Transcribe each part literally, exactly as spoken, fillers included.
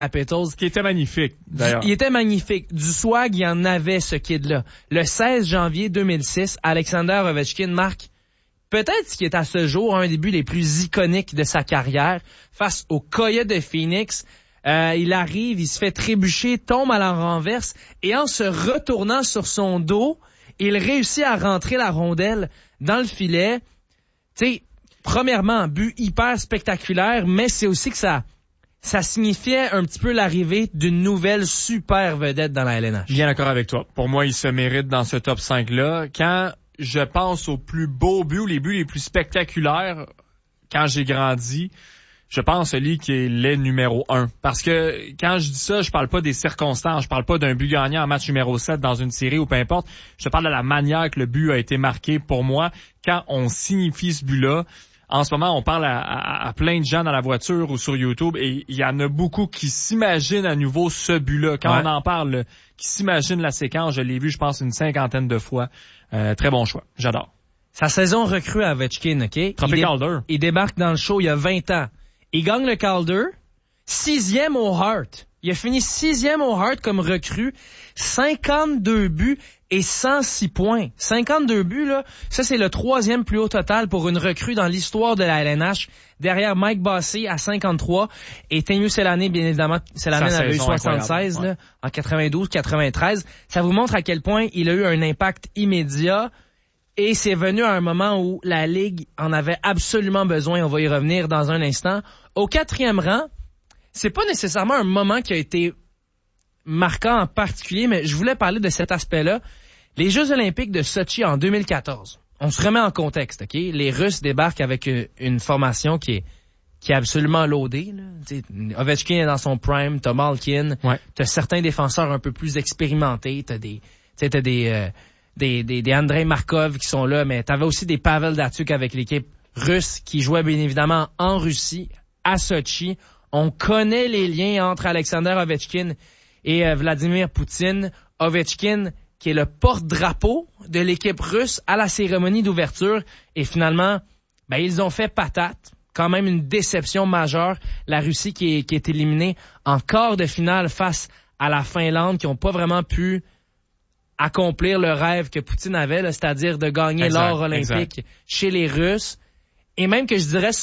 Capitals. Qui était magnifique, d'ailleurs. Il était magnifique. Du swag, il y en avait, ce kid-là. Le seize janvier deux mille six, Alexander Ovechkin marque peut-être ce qui est à ce jour un des buts les plus iconiques de sa carrière face aux Coyotes de Phoenix. Euh, il arrive, il se fait trébucher, tombe à la renverse et en se retournant sur son dos, il réussit à rentrer la rondelle dans le filet. Tu sais, premièrement, un but hyper spectaculaire, mais c'est aussi que ça... ça signifiait un petit peu l'arrivée d'une nouvelle super vedette dans la L N H. Bien d'accord avec toi. Pour moi, il se mérite dans ce top cinq-là. Quand je pense aux plus beaux buts, les buts les plus spectaculaires, quand j'ai grandi, je pense à lui qui est le numéro un. Parce que quand je dis ça, je parle pas des circonstances, je parle pas d'un but gagnant en match numéro sept dans une série ou peu importe. Je parle de la manière que le but a été marqué pour moi. Quand on signifie ce but-là, en ce moment, on parle à, à, à plein de gens dans la voiture ou sur YouTube et il y en a beaucoup qui s'imaginent à nouveau ce but-là. Quand ouais. on en parle, là, qui s'imaginent la séquence, je l'ai vu, je pense, une cinquantaine de fois. Euh, très bon choix. J'adore. Sa saison recrue à Ovechkin, OK? Trophée il Calder. Dé- il débarque dans le show il y a vingt ans. Il gagne le Calder, sixième au Hart. Il a fini sixième au Hart comme recrue, cinquante-deux buts et cent six points. cinquante-deux buts, là, ça c'est le troisième plus haut total pour une recrue dans l'histoire de la L N H, derrière Mike Bossy à cinquante-trois et Teemu Selanne, bien évidemment, Selanne avait eu soixante-seize ouais. là, en quatre-vingt-douze quatre-vingt-treize. Ça vous montre à quel point il a eu un impact immédiat et c'est venu à un moment où la Ligue en avait absolument besoin. On va y revenir dans un instant. Au quatrième rang, c'est pas nécessairement un moment qui a été marquant en particulier, mais je voulais parler de cet aspect-là. Les Jeux olympiques de Sochi en deux mille quatorze. On se remet en contexte, OK? Les Russes débarquent avec une formation qui est, qui est absolument loadée, là. T'sais, Ovechkin est dans son prime, t'as Malkin, ouais. t'as certains défenseurs un peu plus expérimentés, t'as des, t'sais, t'as des, euh, des, des, des Andrei Markov qui sont là, mais t'avais aussi des Pavel Datsyuk avec l'équipe russe qui jouait bien évidemment en Russie, à Sochi. On connaît les liens entre Alexander Ovechkin et euh, Vladimir Poutine. Ovechkin, qui est le porte-drapeau de l'équipe russe à la cérémonie d'ouverture. Et finalement, ben, ils ont fait patate. Quand même une déception majeure. La Russie qui est, qui est éliminée en quart de finale face à la Finlande, qui n'ont pas vraiment pu accomplir le rêve que Poutine avait, là, c'est-à-dire de gagner exact, l'or olympique exact. Chez les Russes. Et même que je dirais...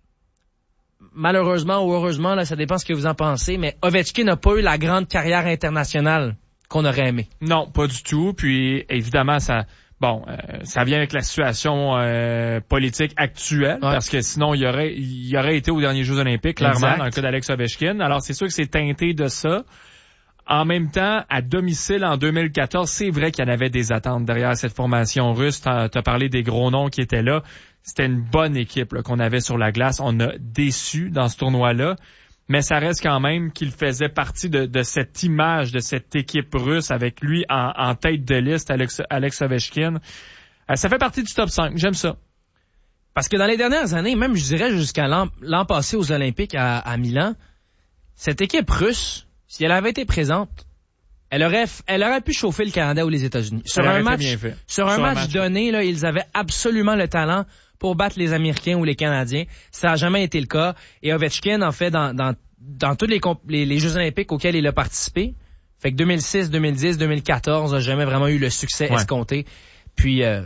malheureusement ou heureusement, là, ça dépend ce que vous en pensez, mais Ovechkin n'a pas eu la grande carrière internationale qu'on aurait aimé. Non, pas du tout. Puis, évidemment, ça, bon, euh, ça vient avec la situation euh, politique actuelle, ouais. parce que sinon, il y aurait, il aurait été aux derniers Jeux olympiques, clairement, exact. Dans le cas d'Alex Ovechkin. Alors, c'est sûr que c'est teinté de ça. En même temps, à domicile, en deux mille quatorze, c'est vrai qu'il y en avait des attentes derrière cette formation russe. T'as, t'as parlé des gros noms qui étaient là. C'était une bonne équipe là, qu'on avait sur la glace. On a déçu dans ce tournoi-là. Mais ça reste quand même qu'il faisait partie de, de cette image, de cette équipe russe avec lui en, en tête de liste, Alex, Alex Ovechkin. Euh, ça fait partie du top cinq. J'aime ça. Parce que dans les dernières années, même je dirais jusqu'à l'an, l'an passé aux Olympiques à, à Milan, cette équipe russe, si elle avait été présente, elle aurait, elle aurait pu chauffer le Canada ou les États-Unis. Sur un match, sur un match donné, là, ils avaient absolument le talent pour battre les Américains ou les Canadiens. Ça n'a jamais été le cas. Et Ovechkin, en fait, dans, dans, dans tous les, les, les Jeux olympiques auxquels il a participé, fait que deux mille six, deux mille dix, deux mille quatorze, n'a jamais vraiment eu le succès ouais. escompté. Puis, euh,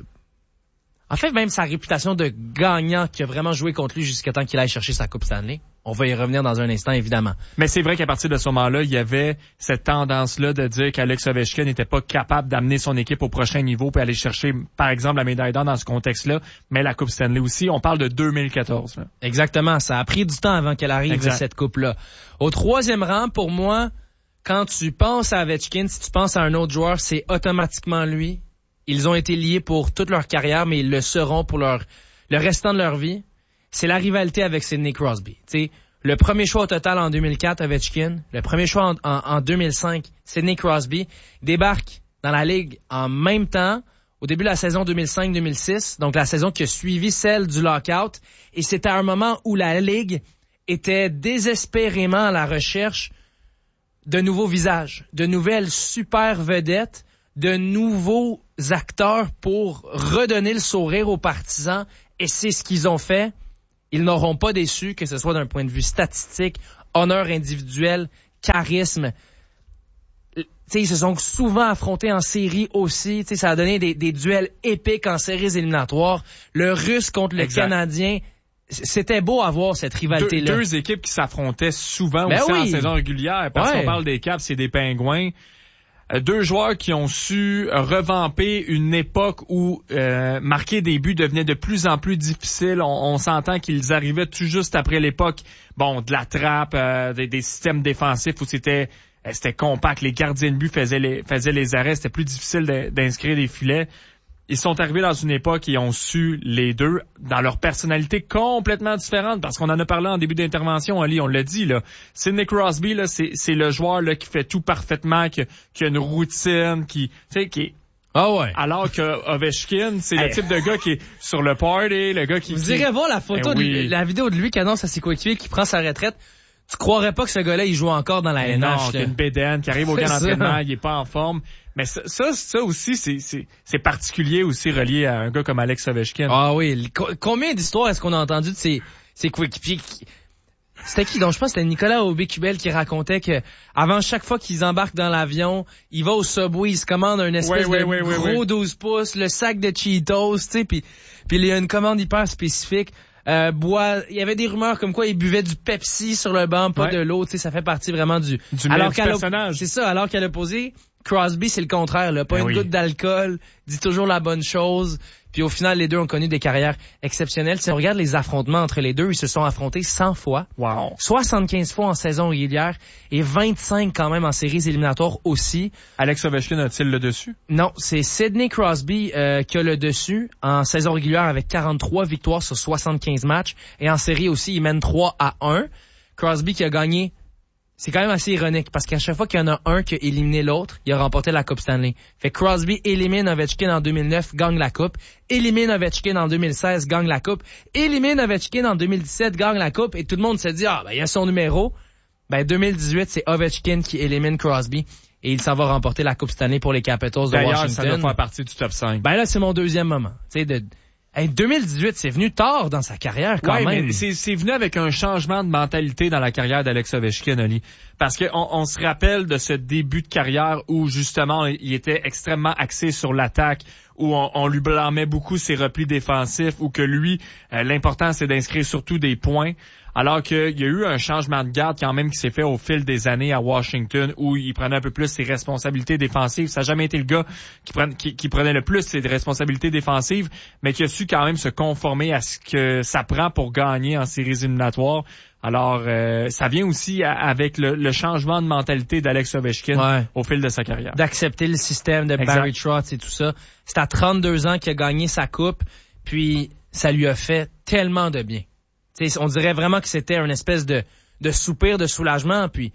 en fait, même sa réputation de gagnant qui a vraiment joué contre lui jusqu'à temps qu'il aille chercher sa Coupe Stanley. On va y revenir dans un instant, évidemment. Mais c'est vrai qu'à partir de ce moment-là, il y avait cette tendance-là de dire qu'Alex Ovechkin n'était pas capable d'amener son équipe au prochain niveau puis aller chercher, par exemple, la médaille d'or dans ce contexte-là, mais la Coupe Stanley aussi. On parle de deux mille quatorze. Là. Exactement. Ça a pris du temps avant qu'elle arrive, exact. Cette Coupe-là. Au troisième rang, pour moi, quand tu penses à Ovechkin, si tu penses à un autre joueur, c'est automatiquement lui. Ils ont été liés pour toute leur carrière, mais ils le seront pour leur le restant de leur vie. C'est la rivalité avec Sidney Crosby. T'sais, le premier choix au total en deux mille quatre, Ovechkin. Le premier choix en, en, en deux mille cinq, Sidney Crosby. Débarque dans la Ligue en même temps, au début de la saison deux mille cinq deux mille six, donc la saison qui a suivi celle du lockout. Et c'était un moment où la Ligue était désespérément à la recherche de nouveaux visages, de nouvelles super vedettes, de nouveaux acteurs pour redonner le sourire aux partisans. Et c'est ce qu'ils ont fait. Ils n'auront pas déçu, que ce soit d'un point de vue statistique, honneur individuel, charisme. T'sais, ils se sont souvent affrontés en série aussi. T'sais, ça a donné des, des duels épiques en séries éliminatoires. Le Russe contre le exact. Canadien, c'était beau à voir cette rivalité-là. Deux, deux équipes qui s'affrontaient souvent ben aussi oui. en saison régulière. Parce ouais. qu'on parle des Caps et des Pingouins. Deux joueurs qui ont su revamper une époque où euh, marquer des buts devenait de plus en plus difficile. On, on s'entend qu'ils arrivaient tout juste après l'époque, bon, de la trappe, euh, des, des systèmes défensifs où c'était c'était compact. Les gardiens de but faisaient les faisaient les arrêts. C'était plus difficile de, d'inscrire des filets. Ils sont arrivés dans une époque et ont su, les deux, dans leur personnalité complètement différente, parce qu'on en a parlé en début d'intervention, Ali, on l'a dit, là. Sidney Crosby, là, c'est, c'est le joueur, là, qui fait tout parfaitement, qui, qui a une routine, qui, tu sais, qui est... Ah ouais. Alors que Ovechkin, c'est hey. le type de gars qui est sur le party, le gars qui... Vous irez voir la photo, ben oui. de, la vidéo de lui qui annonce à ses coéquipiers qui prend sa retraite. Tu croirais pas que ce gars-là, il joue encore dans la N H. Non, qu'il y a une bédaine, qui arrive au camp d'entraînement, il est pas en forme. Mais ça, ça, ça aussi, c'est, c'est, c'est particulier aussi relié à un gars comme Alex Ovechkin. Ah oui. Combien d'histoires est-ce qu'on a entendu de ces, ces coéquipiers qui... C'était qui? Donc, je pense que c'était Nicolas Aubé-Kubel qui racontait que avant chaque fois qu'ils embarquent dans l'avion, il va au Subway, il se commande un espèce oui, de oui, oui, gros oui. douze pouces, le sac de Cheetos, tu sais, puis puis il y a une commande hyper spécifique. Euh, bois, il y avait des rumeurs comme quoi il buvait du Pepsi sur le banc, pas ouais. de l'eau, tu sais, ça fait partie vraiment du... Du alors du personnage. C'est ça, alors qu'à l'opposé, Crosby, c'est le contraire, là. Pas ben une oui. goutte d'alcool, dit toujours la bonne chose. Puis au final, les deux ont connu des carrières exceptionnelles. Si on regarde les affrontements entre les deux, ils se sont affrontés cent fois. Wow. soixante-quinze fois en saison régulière et vingt-cinq quand même en séries éliminatoires aussi. Alex Ovechkin a-t-il le dessus? Non, c'est Sidney Crosby euh, qui a le dessus en saison régulière avec quarante-trois victoires sur soixante-quinze matchs. Et en série aussi, il mène trois à un. Crosby qui a gagné... C'est quand même assez ironique parce qu'à chaque fois qu'il y en a un qui a éliminé l'autre, il a remporté la Coupe Stanley. Fait que Crosby élimine Ovechkin en deux mille neuf, gagne la Coupe. Élimine Ovechkin en deux mille seize, gagne la Coupe. Élimine Ovechkin en deux mille dix-sept, gagne la Coupe. Et tout le monde se dit, ah, ben, il y a son numéro. Ben, deux mille dix-huit, c'est Ovechkin qui élimine Crosby. Et il s'en va remporter la Coupe Stanley pour les Capitals de D'ailleurs, Washington. ça doit faire partie du top cinq. Ben là, c'est mon deuxième moment. Tu sais, de... Hey, deux mille dix-huit, c'est venu tard dans sa carrière quand ouais, même. Mais c'est, c'est venu avec un changement de mentalité dans la carrière d'Alex Ovechkin, Ali. Parce qu'on on se rappelle de ce début de carrière où justement il était extrêmement axé sur l'attaque, où on, on lui blâmait beaucoup ses replis défensifs, où que lui, euh, l'important c'est d'inscrire surtout des points. Alors qu'il y a eu un changement de garde quand même qui s'est fait au fil des années à Washington où il prenait un peu plus ses responsabilités défensives. Ça n'a jamais été le gars qui, prenait, qui, qui prenait le plus ses responsabilités défensives, mais qui a su quand même se conformer à ce que ça prend pour gagner en séries éliminatoires. Alors, euh, ça vient aussi à, avec le, le changement de mentalité d'Alex Ovechkin ouais. au fil de sa carrière. D'accepter le système de exact. Barry Trotz et tout ça. C'est à trente-deux ans qu'il a gagné sa coupe, puis ça lui a fait tellement de bien. T'sais, on dirait vraiment que c'était une espèce de, de soupir de soulagement. Puis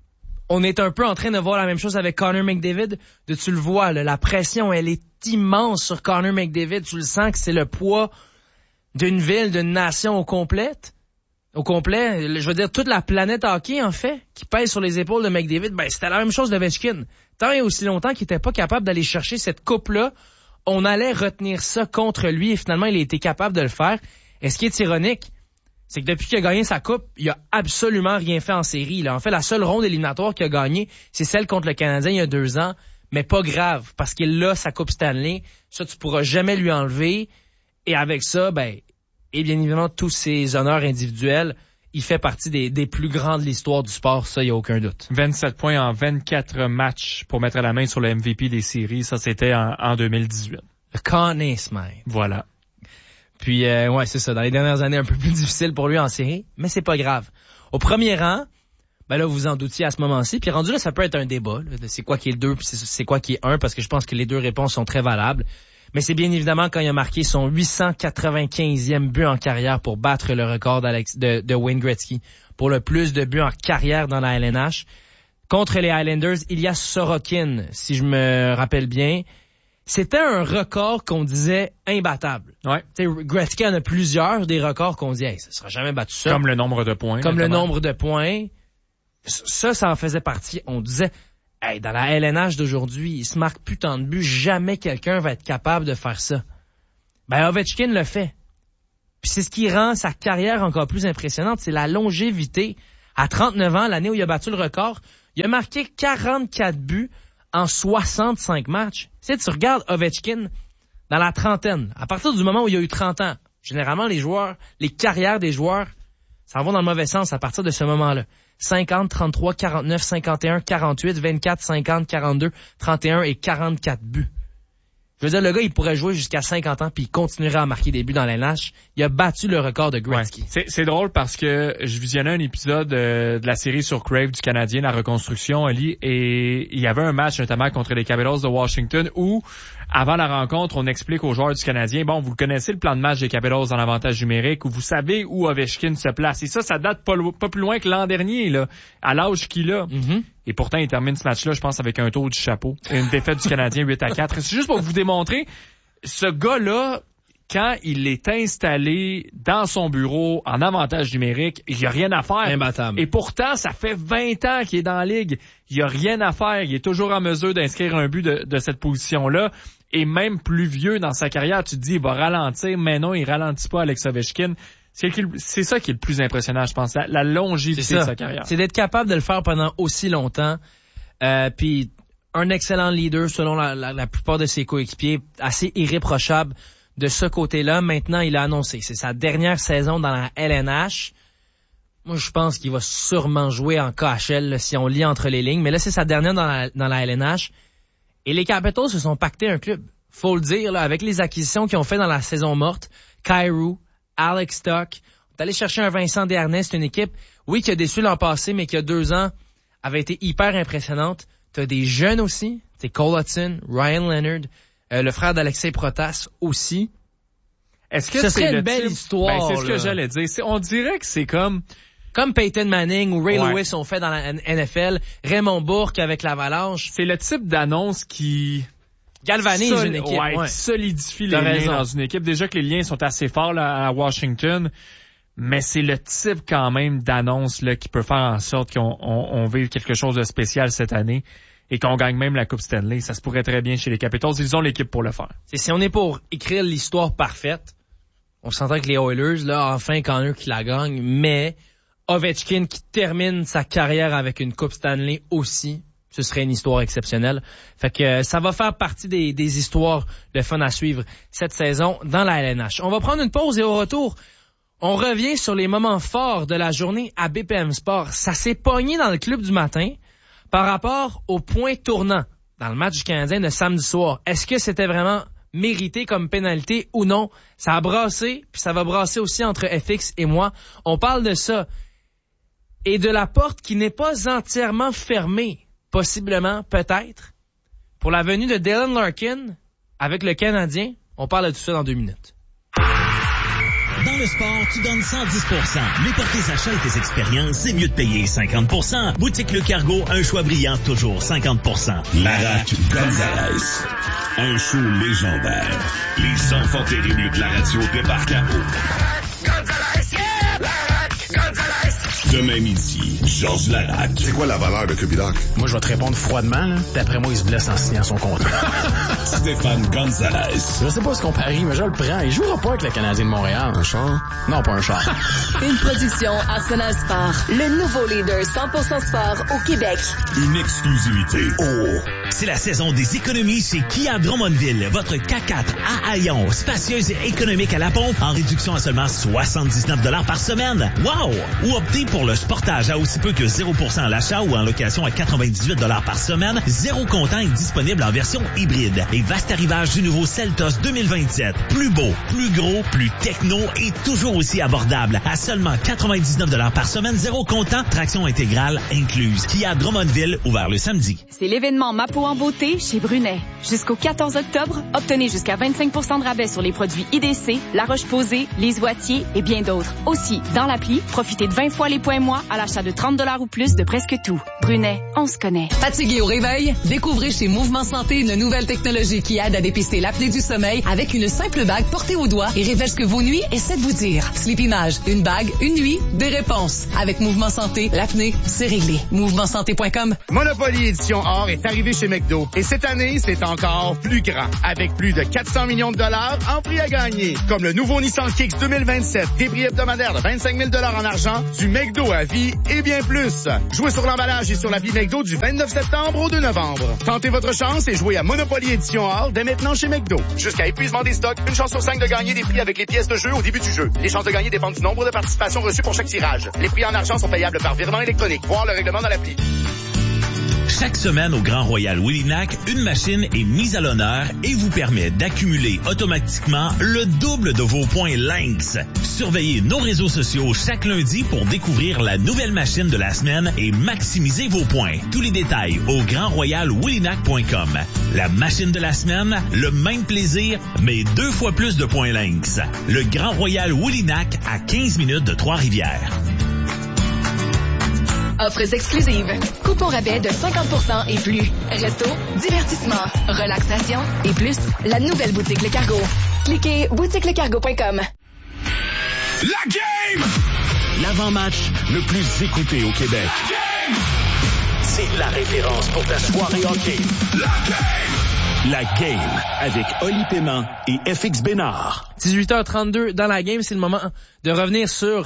on est un peu en train de voir la même chose avec Connor McDavid. De, tu le vois, là, la pression, elle est immense sur Connor McDavid. Tu le sens que c'est le poids d'une ville, d'une nation au complet. Au complet, je veux dire, toute la planète hockey, en fait, qui pèse sur les épaules de McDavid, ben c'était la même chose de Ovechkin. Tant et aussi longtemps qu'il était pas capable d'aller chercher cette coupe-là, on allait retenir ça contre lui et finalement, il a été capable de le faire. Et ce qui est ironique, c'est que depuis qu'il a gagné sa coupe, il a absolument rien fait en série. Là. En fait, la seule ronde éliminatoire qu'il a gagnée, c'est celle contre le Canadien il y a deux ans. Mais pas grave, parce qu'il a sa Coupe Stanley. Ça, tu pourras jamais lui enlever. Et avec ça, ben, et bien évidemment, tous ses honneurs individuels, il fait partie des, des plus grands de l'histoire du sport. Ça, il n'y a aucun doute. vingt-sept points en vingt-quatre matchs pour mettre la main sur le M V P des séries. Ça, c'était en, en deux mille dix-huit. Le Conn Smythe. Voilà. Puis, euh, ouais, c'est ça. Dans les dernières années, un peu plus difficile pour lui en série, mais c'est pas grave. Au premier rang, ben là, vous en doutiez à ce moment-ci. Puis rendu là, ça peut être un débat. Là, de c'est quoi qui est le deux, puis c'est, c'est quoi qui est un, parce que je pense que les deux réponses sont très valables. Mais c'est bien évidemment quand il a marqué son huit cent quatre-vingt-quinzième but en carrière pour battre le record d'Alex, de, de Wayne Gretzky pour le plus de buts en carrière dans la L N H. Contre les Islanders, Ilya Sorokin, si je me rappelle bien. C'était un record qu'on disait imbattable. Ouais. Tu sais, Gretzky en a plusieurs des records qu'on dit, hey, ça sera jamais battu ça. Comme le nombre de points. Comme notamment. le nombre de points. Ça, ça en faisait partie. On disait, hey, dans la L N H d'aujourd'hui, il se marque plus tant de buts, jamais quelqu'un va être capable de faire ça. Ben, Ovechkin le fait. Puis c'est ce qui rend sa carrière encore plus impressionnante, c'est la longévité. À trente-neuf ans, l'année où il a battu le record, Il a marqué quarante-quatre buts en soixante-cinq matchs. Tu sais, tu regardes Ovechkin dans la trentaine. À partir du moment où il a eu trente ans, généralement, les joueurs, les carrières des joueurs, ça va dans le mauvais sens à partir de ce moment-là. cinquante, trente-trois, quarante-neuf, cinquante et un, quarante-huit, vingt-quatre, cinquante, quarante-deux, trente et un et quarante-quatre buts. Je veux dire, le gars, il pourrait jouer jusqu'à cinquante ans puis il continuerait à marquer des buts dans la N H. Il a battu le record de Gretzky. Ouais. C'est, c'est drôle parce que je visionnais un épisode euh, de la série sur Crave du Canadien, la reconstruction, Ali, et il y avait un match notamment contre les Capitals de Washington où, avant la rencontre, on explique aux joueurs du Canadien, bon, vous connaissez le plan de match des Capitals dans l'avantage numérique, où vous savez où Ovechkin se place. Et ça, ça date pas, pas plus loin que l'an dernier, là, à l'âge qu'il a. Mm-hmm. Et pourtant, il termine ce match-là, je pense, avec un tour du chapeau. Une défaite du Canadien huit à quatre. C'est juste pour vous démontrer, ce gars-là, quand il est installé dans son bureau en avantage numérique, il n'y a rien à faire. Imbattable. Et pourtant, ça fait vingt ans qu'il est dans la ligue. Il n'y a rien à faire. Il est toujours en mesure d'inscrire un but de, de cette position-là. Et même plus vieux dans sa carrière, tu te dis, il va ralentir. Mais non, il ralentit pas, Alex Ovechkin. C'est, c'est ça qui est le plus impressionnant, je pense, la, la longévité de sa carrière. C'est d'être capable de le faire pendant aussi longtemps. Euh, puis un excellent leader selon la, la, la plupart de ses coéquipiers, assez irréprochable de ce côté-là. Maintenant, il a annoncé, c'est sa dernière saison dans la L N H. Moi, je pense qu'il va sûrement jouer en K H L là, si on lit entre les lignes. Mais là, c'est sa dernière dans la, dans la L N H. Et les Capitals se sont pactés un club. Faut le dire, là, avec les acquisitions qu'ils ont fait dans la saison morte, Kyrou, Alex Stock, on est allé chercher un Vincent Desharnais, c'est une équipe, oui, qui a déçu l'an passé, mais qui a deux ans avait été hyper impressionnante. T'as des jeunes aussi, t'es Cole Hudson, Ryan Leonard, euh, le frère d'Alexei Protas aussi. Est-ce que ce c'est serait une une belle type... histoire? Ben, c'est ce là. que j'allais dire. C'est, on dirait que c'est comme... Comme Peyton Manning ou Ray ouais. Lewis ont fait dans la N F L, Raymond Bourque avec l'Avalanche. C'est le type d'annonce qui... galvanise Sol- une équipe. Ouais, Ouais. qui solidifie T'as les raison. liens dans une équipe. Déjà que les liens sont assez forts là, à Washington, mais c'est le type quand même d'annonce là qui peut faire en sorte qu'on on, on vive quelque chose de spécial cette année et qu'on gagne même la Coupe Stanley. Ça se pourrait très bien chez les Capitals. Ils ont l'équipe pour le faire. C'est, si on est pour écrire l'histoire parfaite, on s'entend que les Oilers, là, enfin, quand eux qui la gagnent, mais Ovechkin qui termine sa carrière avec une Coupe Stanley aussi, ce serait une histoire exceptionnelle. Fait que euh, ça va faire partie des, des histoires de fun à suivre cette saison dans la L N H. On va prendre une pause et au retour, on revient sur les moments forts de la journée à B P M Sport. Ça s'est pogné dans le club du matin par rapport au point tournant dans le match du Canadien de samedi soir. Est-ce que c'était vraiment mérité comme pénalité ou non? Ça a brassé, puis ça va brasser aussi entre F X et moi. On parle de ça. Et de la porte qui n'est pas entièrement fermée, possiblement, peut-être, pour la venue de Dylan Larkin avec le Canadien. On parle de tout ça dans deux minutes. Dans le sport, tu donnes cent dix pour cent. Mais pour tes achats et tes expériences, c'est mieux de payer cinquante pour cent. Boutique Le Cargo, un choix brillant, toujours cinquante pour cent. Larac Gonzalez. Un show légendaire. Les enfants terribles de la radio débarquent à eau. Gonzalez, yeah! Larac Gonzalez. Demain midi, Georges Larac. C'est quoi la valeur de Cubidoc? Moi, je vais te répondre froidement, là. D'après moi, il se blesse en signant son contrat. Stéphane Gonzalez. Je sais pas ce qu'on parie, mais je le prends. Il jouera pas avec le Canadien de Montréal. Un char? Non, pas un char. Une production Arsenal Sport. Le nouveau leader cent pour cent sport au Québec. Une exclusivité. Oh! C'est la saison des économies chez Kia Drummondville. Votre K quatre à Hayon, spacieuse et économique à la pompe, en réduction à seulement soixante-dix-neuf dollars par semaine. Wow! Ou optez pour le Sportage à aussi peu que zéro pour cent à l'achat ou en location à quatre-vingt-dix-huit dollars par semaine. Zéro comptant est disponible en version hybride. Et vaste arrivage du nouveau Seltos deux mille vingt-sept. Plus beau, plus gros, plus techno et toujours aussi abordable. À seulement quatre-vingt-dix-neuf dollars par semaine, zéro comptant, traction intégrale incluse. Kia Drummondville, ouvert le samedi. C'est l'événement Mapo en beauté chez Brunet. Jusqu'au quatorze octobre, obtenez jusqu'à vingt-cinq pour cent de rabais sur les produits I D C, La Roche-Posay, Les Oitiers et bien d'autres. Aussi, dans l'appli, profitez de vingt fois les points mois à l'achat de trente dollars ou plus de presque tout. Brunet, on se connaît. Fatigué au réveil? Découvrez chez Mouvement Santé une nouvelle technologie qui aide à dépister l'apnée du sommeil avec une simple bague portée au doigt et révèle ce que vos nuits essaient de vous dire. Sleepimage, une bague, une nuit, des réponses. Avec Mouvement Santé, l'apnée, c'est réglé. mouvement santé point com. Monopoly Édition Or est arrivé chez McDo. Et cette année, c'est encore plus grand. Avec plus de quatre cents millions de dollars en prix à gagner. Comme le nouveau Nissan Kicks deux mille vingt-sept. Des prix hebdomadaires de vingt-cinq mille dollars en argent. Du McDo McDo à vie et bien plus. Jouez sur l'emballage et sur l'appli McDo du vingt-neuf septembre au deux novembre. Tentez votre chance et jouez à Monopoly Édition Hall dès maintenant chez McDo. Jusqu'à épuisement des stocks, une chance sur cinq de gagner des prix avec les pièces de jeu au début du jeu. Les chances de gagner dépendent du nombre de participations reçues pour chaque tirage. Les prix en argent sont payables par virement électronique. Voir le règlement dans l'appli. Chaque semaine au Grand Royal Willynac, une machine est mise à l'honneur et vous permet d'accumuler automatiquement le double de vos points Lynx. Surveillez nos réseaux sociaux chaque lundi pour découvrir la nouvelle machine de la semaine et maximiser vos points. Tous les détails au grand royal willynac point com. La machine de la semaine, le même plaisir, mais deux fois plus de points Lynx. Le Grand Royal Willynac à quinze minutes de Trois-Rivières. Offres exclusives. Coupons rabais de cinquante pour cent et plus. Resto, divertissement, relaxation et plus. La nouvelle boutique Le Cargo. Cliquez boutique le cargo point com. La game! L'avant-match le plus écouté au Québec. C'est la référence pour ta soirée hockey. La game! La game avec Oli Paiement et F X Bénard. dix-huit heures trente-deux dans la game, c'est le moment de revenir sur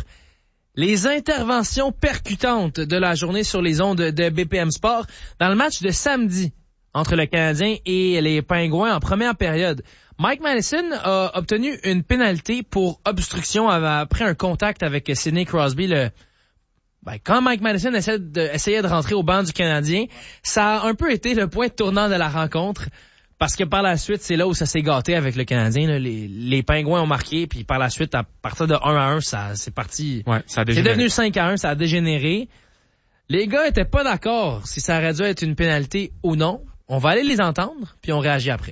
les interventions percutantes de la journée sur les ondes de B P M Sport dans le match de samedi entre le Canadien et les Pingouins en première période. Mike Matheson a obtenu une pénalité pour obstruction après un contact avec Sidney Crosby. Le... Ben, quand Mike Matheson essayait de, essayait de rentrer au banc du Canadien, ça a un peu été le point tournant de la rencontre. Parce que par la suite, c'est là où ça s'est gâté avec le Canadien. Là. Les, les Pingouins ont marqué, puis par la suite, à partir de un à un, ça c'est parti. Ouais, ça a c'est devenu cinq à un, ça a dégénéré. Les gars étaient pas d'accord si ça aurait dû être une pénalité ou non. On va aller les entendre, puis on réagit après.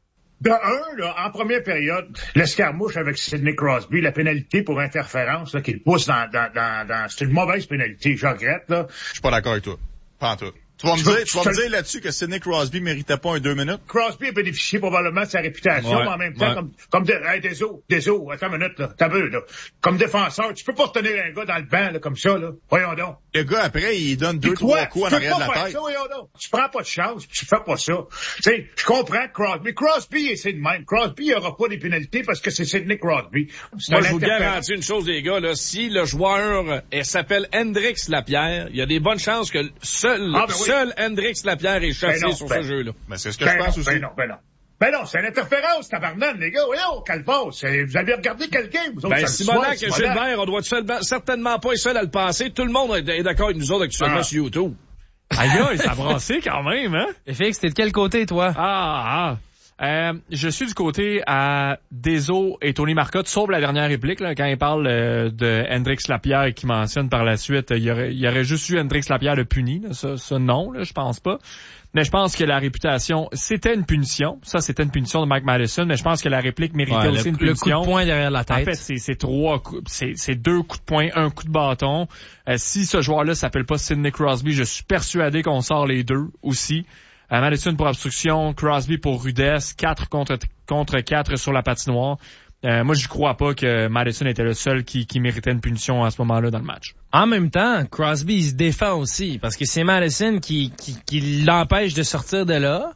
De un, là, en première période, l'escarmouche avec Sidney Crosby, la pénalité pour interférence là, qu'il pousse dans, dans, dans, dans... C'est une mauvaise pénalité, je regrette. Là. Je suis pas d'accord avec toi. Pas en tout. Tu vas me dire, tu vas me dire là-dessus que Sidney Crosby méritait pas un deux minutes? Crosby a bénéficié probablement de sa réputation, ouais, mais en même temps, ouais. comme, comme de, hey, désolé, désolé, attends une minute, là, t'as vu, là. Comme défenseur, tu peux pas retenir un gars dans le banc, là, comme ça, là. Voyons donc. Le gars, après, il donne deux, trois coups en arrière de la tête. Ça, voyons donc. Tu prends pas de chance, tu fais pas ça. Tu sais, je comprends Crosby. Crosby, c'est de même. Crosby, il aura pas des pénalités parce que c'est Sidney Crosby. Moi, je vous garantis une chose, les gars, là. Si le joueur euh, s'appelle Hendrix Lapierre, il y a des bonnes chances que seul, ah, ben oui. seul Hendrix Lapierre est chassé ben non, sur ben, ce jeu-là. Ben, c'est ce que ben je pense non, aussi. Ben non, ben non. Ben non, c'est une interférence, tabarnak, les gars. Voyons, calvos. Vous avez regardé quel game, vous autres? Ben, Simonac et Gilbert, on doit seul, certainement pas être seul à le passer. Tout le monde est d'accord avec nous autres actuellement ah. sur YouTube. Aïe, aïe, ça a brassé quand même, hein? F X, t'es de quel côté, toi? Ah, ah. Euh, je suis du côté à Deso et Tony Marcotte, sauf la dernière réplique, là, quand il parle euh, de Hendrix Lapierre et qui mentionne par la suite, il y aurait, il y aurait juste eu Hendrix Lapierre le puni, là, ça, ça non, là, je pense pas. Mais je pense que la réputation, c'était une punition. Ça, c'était une punition de Mike Matheson, mais je pense que la réplique méritait ouais, aussi le, une punition. Le coup de poing derrière la tête. En fait, c'est, c'est trois coups, c'est, c'est deux coups de poing, un coup de bâton. Euh, si ce joueur-là s'appelle pas Sidney Crosby, je suis persuadé qu'on sort les deux aussi. Euh, Matheson pour obstruction, Crosby pour rudesse, quatre contre contre quatre sur la patinoire. Euh, moi, je crois pas que Matheson était le seul qui, qui méritait une punition à ce moment-là dans le match. En même temps, Crosby, il se défend aussi, parce que c'est Matheson qui, qui, qui l'empêche de sortir de là.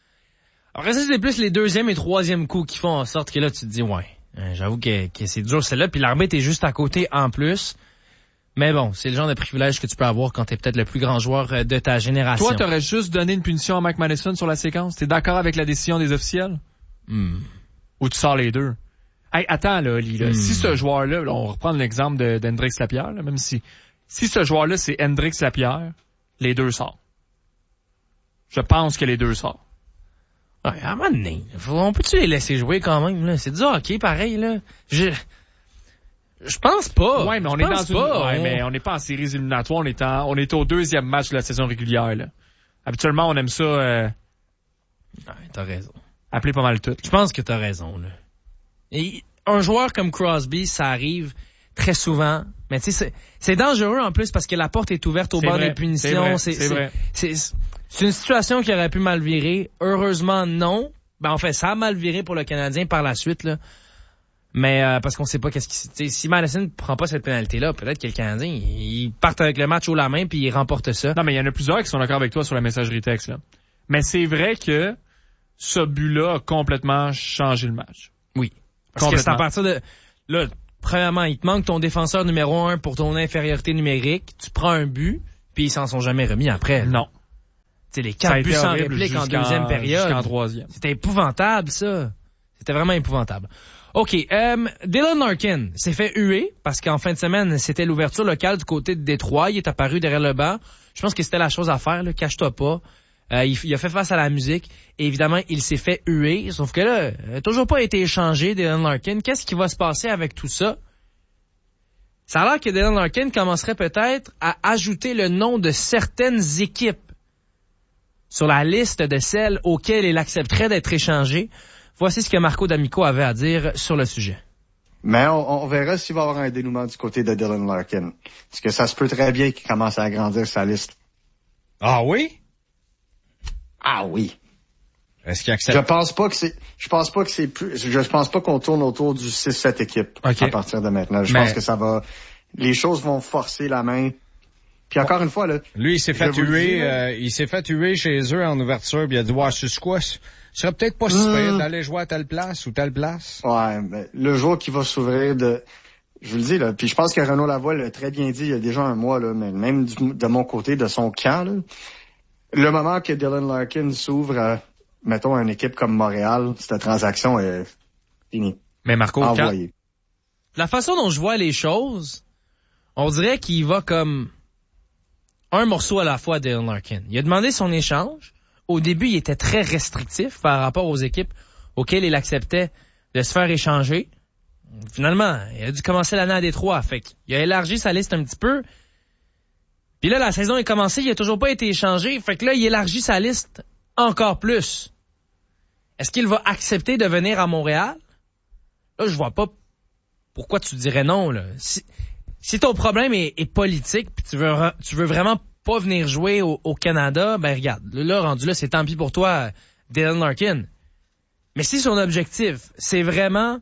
Alors, ça, c'est plus les deuxième et troisième coups qui font en sorte que là, tu te dis, ouais, euh, j'avoue que, que c'est dur celle-là, puis l'arbitre est juste à côté en plus. Mais bon, c'est le genre de privilège que tu peux avoir quand t'es peut-être le plus grand joueur de ta génération. Toi, t'aurais juste donné une punition à Mike Matheson sur la séquence? T'es d'accord avec la décision des officiels? Hmm. Ou tu sors les deux? Hey, attends, là, Oli, là. Hmm. Si ce joueur-là, là, on reprend l'exemple de, d'Hendrix Lapierre, là, même si, si ce joueur-là, c'est Hendrix Lapierre, les deux sortent. Je pense que les deux sortent. Ouais, à un moment donné, on peut-tu les laisser jouer quand même, là? C'est du hockey, pareil, là. Je... Je pense pas. Ouais, mais on je est dans une, pas, ouais, on... mais on n'est pas en séries éliminatoires, on est en, on est au deuxième match de la saison régulière, là. Habituellement, on aime ça, euh... Ouais, t'as raison. Appeler pas mal tout. Je pense que t'as raison, là. Et un joueur comme Crosby, ça arrive très souvent. Mais tu sais, c'est, c'est dangereux en plus parce que la porte est ouverte au c'est bord vrai, des punitions. C'est vrai, c'est, c'est, c'est, vrai. C'est, c'est, c'est une situation qui aurait pu mal virer. Heureusement, non. Ben, en fait, ça a mal viré pour le Canadien par la suite, là. Mais euh, parce qu'on sait pas qu'est-ce qui... T'sais, si Matheson ne prend pas cette pénalité-là, peut-être que le Canadien, il part avec le match haut la main puis il remporte ça. Non, mais il y en a plusieurs qui sont d'accord avec toi sur la messagerie texte, là. Mais c'est vrai que ce but-là a complètement changé le match. Oui. Parce que c'est à partir de... Là, premièrement, il te manque ton défenseur numéro un pour ton infériorité numérique. Tu prends un but, puis ils s'en sont jamais remis après. Non. C'est les quatre buts sans réplique en deuxième période. Jusqu'en troisième. C'était épouvantable, ça. C'était vraiment épouvantable. OK, euh, Dylan Larkin s'est fait huer parce qu'en fin de semaine, c'était l'ouverture locale du côté de Détroit. Il est apparu derrière le banc. Je pense que c'était la chose à faire, là. Cache-toi pas. Euh, il, il a fait face à la musique. Et évidemment, il s'est fait huer. Sauf que là, il n'a toujours pas été échangé, Dylan Larkin. Qu'est-ce qui va se passer avec tout ça? Ça a l'air que Dylan Larkin commencerait peut-être à ajouter le nom de certaines équipes sur la liste de celles auxquelles il accepterait d'être échangé. Voici ce que Marco D'Amico avait à dire sur le sujet. Mais on, on verra s'il va y avoir un dénouement du côté de Dylan Larkin. Parce que ça se peut très bien qu'il commence à agrandir sa liste. Ah oui? Ah oui. Est-ce qu'il accepte? Je pense pas que c'est, je pense pas que c'est plus, je pense pas qu'on tourne autour du six sept équipes okay. à partir de maintenant. Je Mais... pense que ça va, les choses vont forcer la main. Puis encore une fois, là. Lui, il s'est fait tuer, euh, il s'est fait tuer chez eux en ouverture, puis il a dit, ouais, c'est quoi? Ce serait peut-être pas si pire d'aller jouer à telle place ou telle place. Ouais, mais le jour qui va s'ouvrir de, je vous le dis, là, puis je pense que Renaud Lavoie l'a très bien dit il y a déjà un mois, là, mais même du, de mon côté, de son camp, là, le moment que Dylan Larkin s'ouvre à, mettons, une équipe comme Montréal, cette transaction est finie. Mais Marco, quand... la façon dont je vois les choses, on dirait qu'il va comme un morceau à la fois à Dylan Larkin. Il a demandé son échange. Au début, il était très restrictif par rapport aux équipes auxquelles il acceptait de se faire échanger. Finalement, il a dû commencer l'année à Détroit. Fait qu'il a élargi sa liste un petit peu. Puis là, la saison est commencée, il a toujours pas été échangé. Fait que là, il élargit sa liste encore plus. Est-ce qu'il va accepter de venir à Montréal? Là, je vois pas pourquoi tu dirais non, là. Si, si ton problème est, est politique, puis tu veux, tu veux vraiment pas venir jouer au, au Canada, ben regarde, là, rendu là, c'est tant pis pour toi, Dylan Larkin. Mais si son objectif, c'est vraiment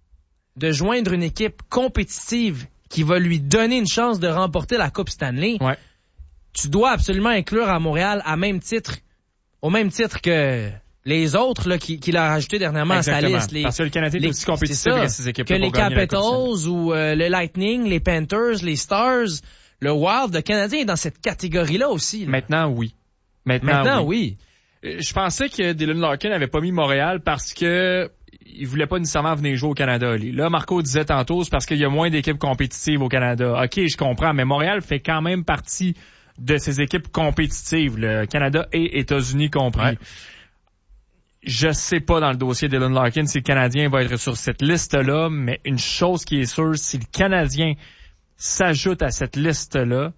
de joindre une équipe compétitive qui va lui donner une chance de remporter la Coupe Stanley, ouais. tu dois absolument inclure à Montréal à même titre, au même titre que les autres là, qui, qu'il a rajouté dernièrement Exactement. à sa liste. Les, Parce que le Canadien est aussi compétitif que ces équipes que les Capitals ou euh, le Lightning, les Panthers, les Stars, le Wild, le Canadien est dans cette catégorie-là aussi. Là. Maintenant, oui. Maintenant, Maintenant oui. oui. Je pensais que Dylan Larkin n'avait pas mis Montréal parce que il voulait pas nécessairement venir jouer au Canada. Là, Marco disait tantôt, c'est parce qu'il y a moins d'équipes compétitives au Canada. OK, je comprends, mais Montréal fait quand même partie de ces équipes compétitives, le Canada et États-Unis compris. Ouais. Je sais pas dans le dossier de Dylan Larkin si le Canadien va être sur cette liste-là, mais une chose qui est sûre, si le Canadien s'ajoute à cette liste-là,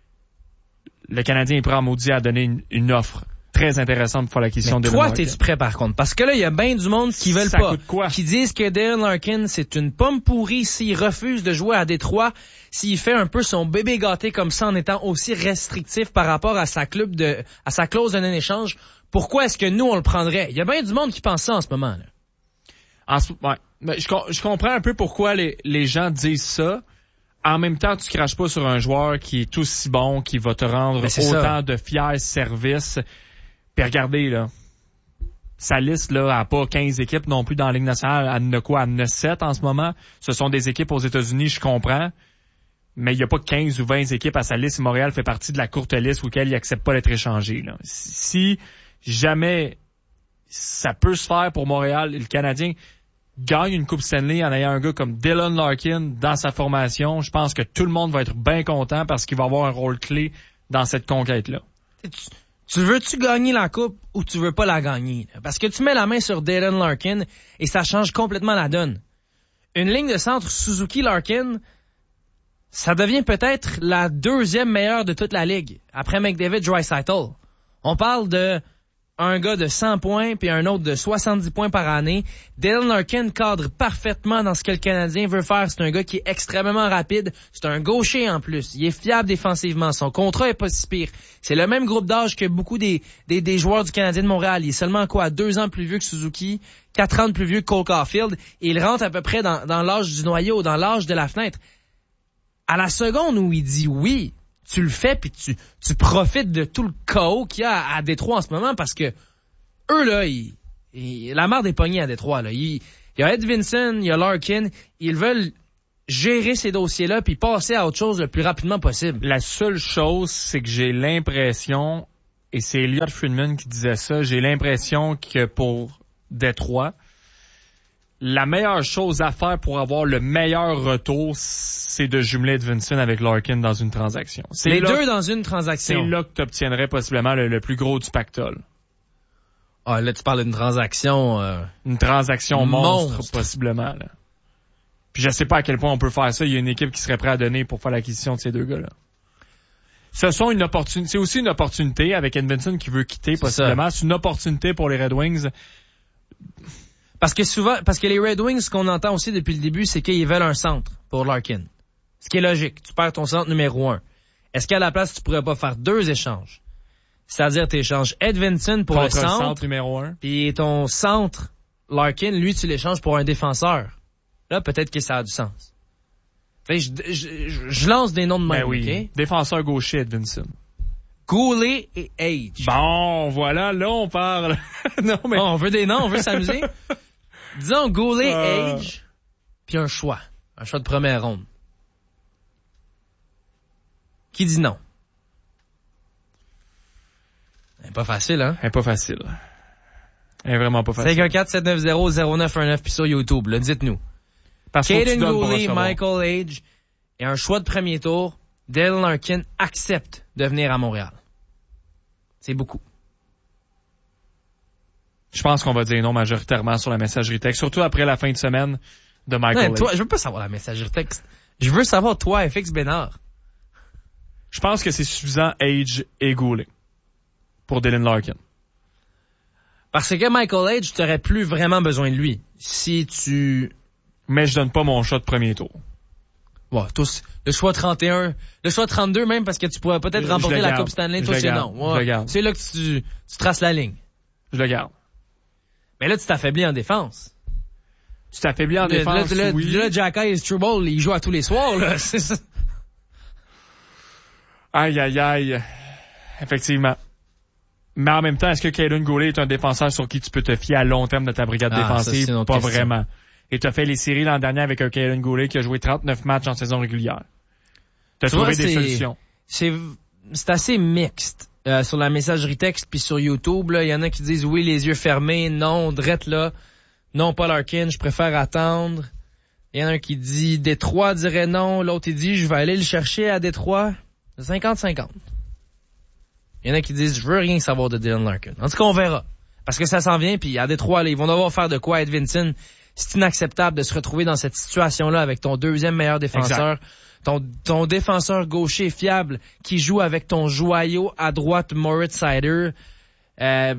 le Canadien est prêt à maudit à donner une, une offre très intéressante pour faire la question de Dylan Larkin. Toi, t'es-tu prêt par contre? Parce que là, il y a bien du monde qui veulent ça pas. Coûte quoi? Qui disent que Dylan Larkin, c'est une pomme pourrie s'il refuse de jouer à Détroit, s'il fait un peu son bébé gâté comme ça en étant aussi restrictif par rapport à sa club de, à sa clause d'un échange. Pourquoi est-ce que nous, on le prendrait? Il y a bien du monde qui pense ça en ce moment, là. En ce, ouais. Je, je comprends un peu pourquoi les, les gens disent ça. En même temps, tu craches pas sur un joueur qui est aussi bon, qui va te rendre autant ça. de fiers services. Puis regardez, là, sa liste, là, a pas quinze équipes non plus dans la Ligue nationale. Elle en a quoi? Elle en a sept en ce moment. Ce sont des équipes aux États-Unis, je comprends. Mais il n'y a pas quinze ou vingt équipes à sa liste. Montréal fait partie de la courte liste auquel il n'accepte pas d'être échangé, là. Si jamais ça peut se faire pour Montréal, le Canadien gagne une Coupe Stanley en ayant un gars comme Dylan Larkin dans sa formation, je pense que tout le monde va être bien content parce qu'il va avoir un rôle clé dans cette conquête-là. Tu, tu veux-tu gagner la Coupe ou tu veux pas la gagner? Parce que tu mets la main sur Dylan Larkin et ça change complètement la donne. Une ligne de centre Suzuki-Larkin, ça devient peut-être la deuxième meilleure de toute la Ligue, après McDavid-Draisaitl. On parle de un gars de cent points puis un autre de soixante-dix points par année. Dylan Larkin cadre parfaitement dans ce que le Canadien veut faire. C'est un gars qui est extrêmement rapide. C'est un gaucher en plus. Il est fiable défensivement. Son contrat est pas si pire. C'est le même groupe d'âge que beaucoup des, des, des joueurs du Canadien de Montréal. Il est seulement quoi, deux ans plus vieux que Suzuki, quatre ans de plus vieux que Cole Caulfield. Et il rentre à peu près dans, dans l'âge du noyau, dans l'âge de la fenêtre. À la seconde où il dit oui, tu le fais puis tu, tu profites de tout le chaos qu'il y a à, à Détroit en ce moment parce que eux, là, ils, ils, la merde est pognée à Détroit, là. Il, il y a Ed Vinson, il y a Larkin, ils veulent gérer ces dossiers-là puis passer à autre chose le plus rapidement possible. La seule chose, c'est que j'ai l'impression, et c'est Elliot Friedman qui disait ça, j'ai l'impression que pour Détroit, la meilleure chose à faire pour avoir le meilleur retour, c'est de jumeler Edvinsson avec Larkin dans une transaction. C'est Les là, deux dans une transaction. C'est là que tu obtiendrais possiblement le, le plus gros du pactole. Ah, là, tu parles d'une transaction... Euh, une transaction monstre, monstre, possiblement. Là. Puis je sais pas à quel point on peut faire ça. Il y a une équipe qui serait prête à donner pour faire l'acquisition de ces deux gars-là. Ce sont une opportunité. C'est aussi une opportunité avec Edvinsson qui veut quitter, possiblement. C'est, c'est une opportunité pour les Red Wings... Parce que souvent, parce que les Red Wings, ce qu'on entend aussi depuis le début, c'est qu'ils veulent un centre pour Larkin. Ce qui est logique. Tu perds ton centre numéro un. Est-ce qu'à la place, tu pourrais pas faire deux échanges? C'est-à-dire, tu échanges Edvinsson pour contre le centre, le centre numéro un. Puis ton centre, Larkin, lui, tu l'échanges pour un défenseur. Là, peut-être que ça a du sens. Fait que je, je, je, je lance des noms de même, ben oui. OK? Défenseur gaucher, Edvinsson. Goulet et Age. Bon, voilà, là, on parle. non, mais... Oh, on veut des noms, on veut s'amuser. Disons Goulet, euh... Age, puis un choix. Un choix de première ronde. Qui dit non? C'est pas facile, hein? C'est pas facile. C'est vraiment pas facile. cinq un quatre sept neuf zéro zéro neuf un neuf puis sur YouTube, là, dites-nous. Caden Goulet, Michael Age et un choix de premier tour, Dylan Larkin accepte de venir à Montréal. C'est beaucoup. Je pense qu'on va dire non majoritairement sur la messagerie texte, surtout après la fin de semaine de Michael non, toi, Age. Je veux pas savoir la messagerie texte. Je veux savoir toi, F X Bénard. Je pense que c'est suffisant Age et Goulet pour Dylan Larkin. Parce que Michael Age, tu n'aurais plus vraiment besoin de lui. Si tu... Mais je donne pas mon choix de premier tour. Ouais, tous, le choix trente et un, le choix trente-deux même, parce que tu pourrais peut-être je, remporter je la garde. Coupe Stanley, je toi c'est garde. non. Ouais. Je le garde. C'est là que tu, tu traces la ligne. Je le garde. Mais là, tu t'affaiblis en défense. Tu t'affaiblis en le, défense, là, oui. Là, Jacky Struble, il joue à tous les soirs, là. C'est ça. Aïe, aïe, aïe. Effectivement. Mais en même temps, est-ce que Caden Goulet est un défenseur sur qui tu peux te fier à long terme de ta brigade ah, défensive? Ça, pas question. vraiment. Et tu as fait les séries l'an dernier avec un Caden Goulet qui a joué trente-neuf matchs en saison régulière. Tu as trouvé vois, des c'est, solutions. C'est, c'est assez mixte. Euh, sur la messagerie texte puis sur YouTube, là, il y en a qui disent oui, les yeux fermés, non, drette là, non, pas Larkin, je préfère attendre. Il y en a un qui dit Détroit dirait non, l'autre il dit je vais aller le chercher à Détroit. cinquante cinquante. Il y en a qui disent je veux rien savoir de Dylan Larkin. En tout cas, on verra. Parce que ça s'en vient, puis à Détroit, là, ils vont devoir faire de quoi à Edvinsson. C'est inacceptable de se retrouver dans cette situation-là avec ton deuxième meilleur défenseur. Exact. Ton, ton défenseur gaucher fiable qui joue avec ton joyau à droite, Moritz Seider. Euh,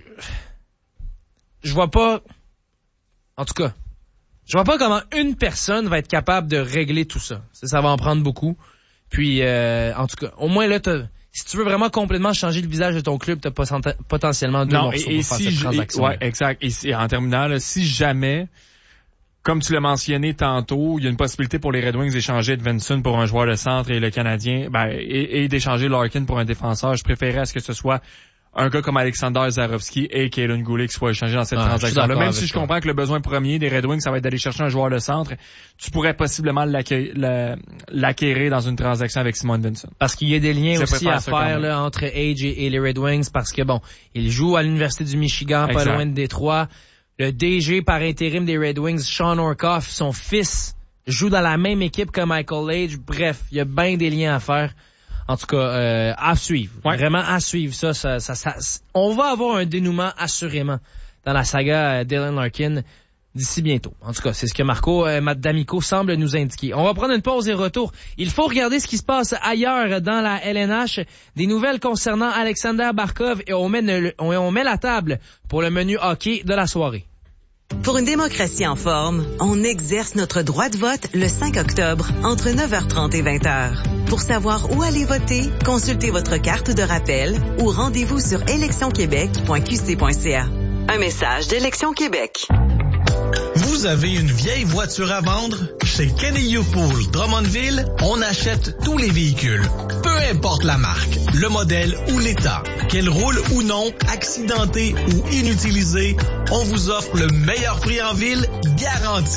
je vois pas... En tout cas, je vois pas comment une personne va être capable de régler tout ça. Ça, ça va en prendre beaucoup. Puis, euh, en tout cas, au moins là, t'as... Si tu veux vraiment complètement changer le visage de ton club, t'as potentiellement deux non, morceaux et, et pour si faire cette transaction. Ouais, exact. Et si, en terminant, là, si jamais, comme tu l'as mentionné tantôt, il y a une possibilité pour les Red Wings d'échanger Edvinsson pour un joueur de centre et le Canadien, ben, et, et d'échanger Larkin pour un défenseur, je préférerais à ce que ce soit un gars comme Alexander Zarovski et Caden Goulet qui soient échangés dans cette ah, transaction-là. Même si je toi. comprends que le besoin premier des Red Wings, ça va être d'aller chercher un joueur de centre, tu pourrais possiblement l'acquérir, l'acquérir dans une transaction avec Simon Edvinsson. Parce qu'il y a des liens aussi à faire là, entre Age et, et les Red Wings, parce que bon, il joue à l'Université du Michigan, exact. Pas loin de Détroit. Le D G par intérim des Red Wings, Sean Orkoff, son fils, joue dans la même équipe que Michael Age. Bref, il y a bien des liens à faire. En tout cas, euh, à suivre. Ouais. Vraiment à suivre ça, ça, ça, ça. On va avoir un dénouement assurément dans la saga euh, Dylan Larkin d'ici bientôt. En tout cas, c'est ce que Marco euh, D'Amico semble nous indiquer. On va prendre une pause et retour. Il faut regarder ce qui se passe ailleurs dans la L N H. Des nouvelles concernant Alexander Barkov et on met, le, on, on met la table pour le menu hockey de la soirée. Pour une démocratie en forme, on exerce notre droit de vote le cinq octobre entre neuf heures trente et vingt heures. Pour savoir où aller voter, consultez votre carte de rappel ou rendez-vous sur élection québec point q c point c a. Un message d'Élection Québec. Vous avez une vieille voiture à vendre? Chez Kenny U-Pool Drummondville, on achète tous les véhicules. Peu importe la marque, le modèle ou l'état. Qu'elle roule ou non, accidentée ou inutilisée, on vous offre le meilleur prix en ville, garanti.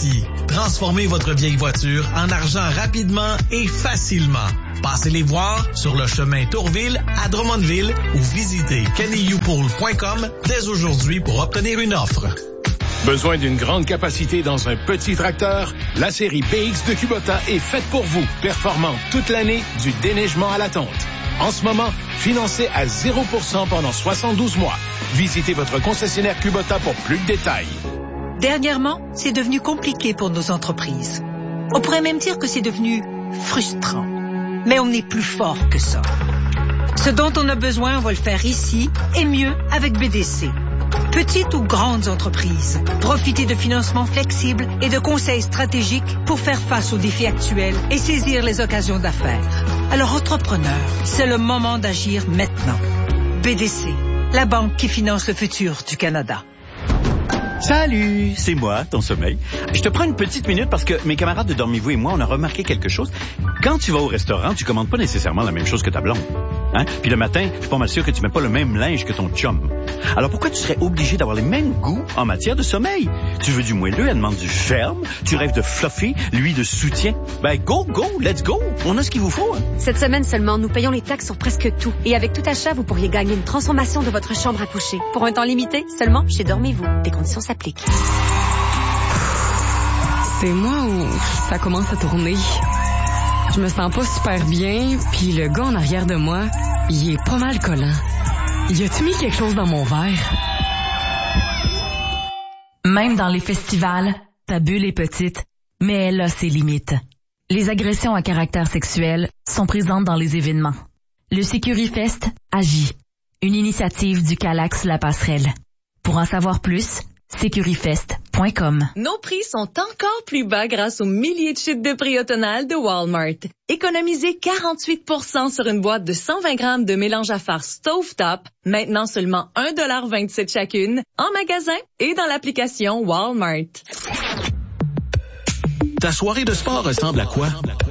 Transformez votre vieille voiture en argent rapidement et facilement. Passez les voir sur le chemin Tourville à Drummondville ou visitez kenny u pool point com dès aujourd'hui pour obtenir une offre. Besoin d'une grande capacité dans un petit tracteur? La série B X de Kubota est faite pour vous. Performante toute l'année, du déneigement à la tonte. En ce moment, financé à zéro pour cent pendant soixante-douze mois. Visitez votre concessionnaire Kubota pour plus de détails. Dernièrement, c'est devenu compliqué pour nos entreprises. On pourrait même dire que c'est devenu frustrant. Mais on est plus fort que ça. Ce dont on a besoin, on va le faire ici et mieux avec B D C. Petites ou grandes entreprises, profitez de financements flexibles et de conseils stratégiques pour faire face aux défis actuels et saisir les occasions d'affaires. Alors, entrepreneurs, c'est le moment d'agir maintenant. B D C, la banque qui finance le futur du Canada. Salut, c'est moi, ton sommeil. Je te prends une petite minute parce que mes camarades de Dormez-vous et moi, on a remarqué quelque chose. Quand tu vas au restaurant, tu commandes pas nécessairement la même chose que ta blonde. Hein? Puis le matin, je suis pas mal sûr que tu mets pas le même linge que ton chum. Alors pourquoi tu serais obligé d'avoir les mêmes goûts en matière de sommeil? Tu veux du moelleux, elle demande du ferme. Tu rêves de fluffy, lui de soutien. Ben go, go, let's go. On a ce qu'il vous faut. Hein? Cette semaine seulement, nous payons les taxes sur presque tout. Et avec tout achat, vous pourriez gagner une transformation de votre chambre à coucher. Pour un temps limité, seulement chez Dormez-vous. Des conditions s'appliquent. C'est moi où ça commence à tourner. Je me sens pas super bien, puis le gars en arrière de moi, il est pas mal collant. Y a-tu mis quelque chose dans mon verre? Même dans les festivals, ta bulle est petite, mais elle a ses limites. Les agressions à caractère sexuel sont présentes dans les événements. Le SecuriFest agit. Une initiative du Calax La Passerelle. Pour en savoir plus, securifest point com. Nos prix sont encore plus bas grâce aux milliers de chutes de prix automnales de Walmart. Économisez quarante-huit pour cent sur une boîte de cent vingt grammes de mélange à farce Stovetop, maintenant seulement un dollar vingt-sept chacune, en magasin et dans l'application Walmart. Ta soirée de sport ressemble à quoi?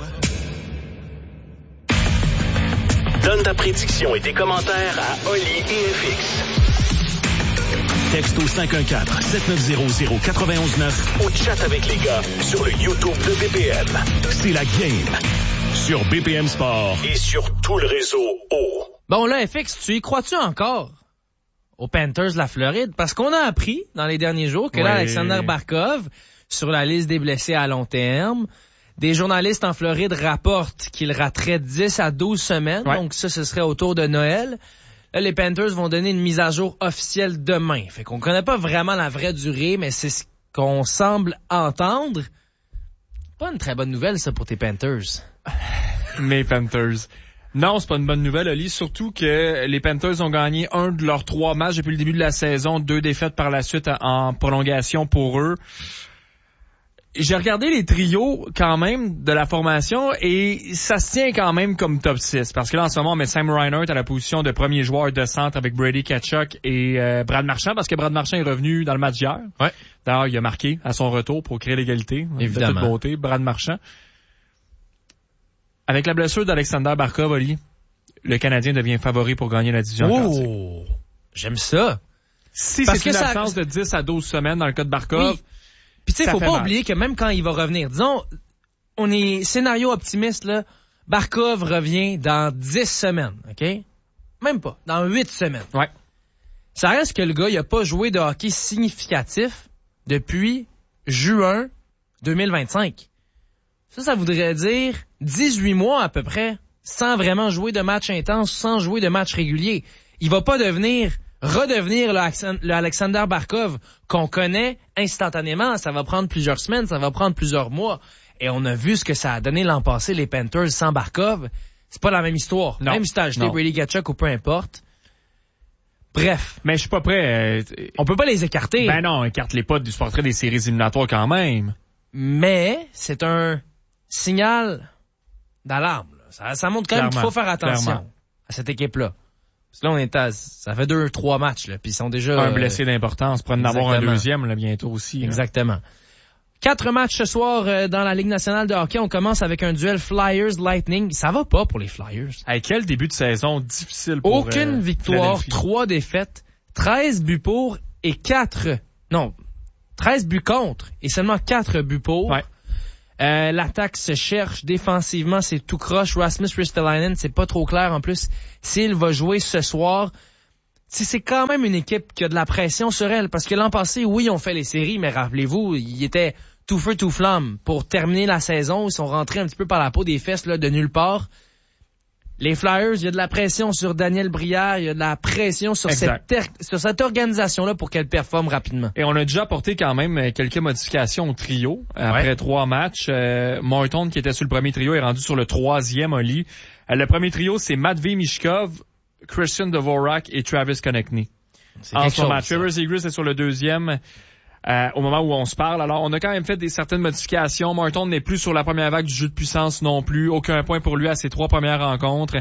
Donne ta prédiction et tes commentaires à Oli et F X. Texte au cinq un quatre, sept neuf zéro, zéro neuf un neuf ou chat avec les gars sur le YouTube de B P M. C'est la game sur B P M Sport et sur tout le réseau O. Bon là, F X, tu y crois-tu encore aux Panthers de la Floride? Parce qu'on a appris dans les derniers jours que oui. là, Alexander Barkov, sur la liste des blessés à long terme, des journalistes en Floride rapportent qu'il raterait dix à douze semaines, ouais. donc ça, ce serait autour de Noël. Là, les Panthers vont donner une mise à jour officielle demain. Fait qu'on connaît pas vraiment la vraie durée, mais c'est ce qu'on semble entendre. Pas une très bonne nouvelle, ça, pour tes Panthers. Mes Panthers. Non, c'est pas une bonne nouvelle, Oli. Surtout que les Panthers ont gagné un de leurs trois matchs depuis le début de la saison. Deux défaites par la suite en prolongation pour eux. J'ai regardé les trios quand même de la formation et ça se tient quand même comme top six. Parce que là, en ce moment, on met Sam Reinhart à la position de premier joueur de centre avec Brady Tkachuk et euh, Brad Marchand, parce que Brad Marchand est revenu dans le match d'hier. Ouais. D'ailleurs, il a marqué à son retour pour créer l'égalité. Évidemment. De toute beauté, Brad Marchand. Avec la blessure d'Alexander Barkov, Oli, le Canadien devient favori pour gagner la division. Oh! J'aime ça. Si parce c'est une ça... absence de dix à douze semaines dans le cas de Barkov... Oui. Puis tu sais, faut pas mal. oublier que même quand il va revenir, disons, on est scénario optimiste, là, Barkov revient dans dix semaines, OK? Même pas, dans huit semaines. Ouais. Ça reste que le gars, il a pas joué de hockey significatif depuis juin deux mille vingt-cinq. Ça, ça voudrait dire dix-huit mois à peu près, sans vraiment jouer de match intense, sans jouer de match régulier. Il va pas devenir... redevenir le Alexander Barkov qu'on connaît instantanément. Ça va prendre plusieurs semaines, ça va prendre plusieurs mois. Et on a vu ce que ça a donné l'an passé, les Panthers sans Barkov. C'est pas la même histoire. Non. Même si t'as acheté Brady Tkachuk ou peu importe. Bref. Mais je suis pas prêt. Euh, on peut pas les écarter. Ben non, écarte-les pas du portrait des séries éliminatoires quand même. Mais c'est un signal d'alarme. Ça, ça montre quand clairement, même qu'il faut faire attention clairement. à cette équipe-là. Parce que là, on est à, ça fait deux, trois matchs, là, puis ils sont déjà... Un blessé d'importance, pour en avoir un deuxième, là, bientôt aussi. Exactement. Là. Quatre matchs ce soir euh, dans la Ligue nationale de hockey. On commence avec un duel Flyers-Lightning. Ça va pas pour les Flyers. Hey, quel début de saison difficile pour Aucune euh, victoire, trois défaites, treize buts pour et quatre... Non, treize buts contre et seulement quatre buts pour. Ouais. Euh, l'attaque se cherche. Défensivement, c'est tout croche. Rasmus Ristolainen, c'est pas trop clair. En plus, s'il va jouer ce soir, c'est quand même une équipe qui a de la pression sur elle. Parce que l'an passé, oui, ils ont fait les séries, mais rappelez-vous, ils étaient tout feu, tout flamme. Pour terminer la saison, ils sont rentrés un petit peu par la peau des fesses là, de nulle part. Les Flyers, il y a de la pression sur Daniel Brière, il y a de la pression sur cette, ter- sur cette organisation-là pour qu'elle performe rapidement. Et on a déjà apporté quand même quelques modifications au trio. Après ouais. trois matchs, euh, Morton, qui était sur le premier trio, est rendu sur le troisième au lit. Euh, le premier trio, c'est Matvei Michkov, Christian Dvorak et Travis Konechny. C'est en ce moment, chose, Trevor Zegras est sur le deuxième. Euh, au moment où on se parle. Alors, on a quand même fait des certaines modifications. Morton n'est plus sur la première vague du jeu de puissance non plus. Aucun point pour lui à ses trois premières rencontres.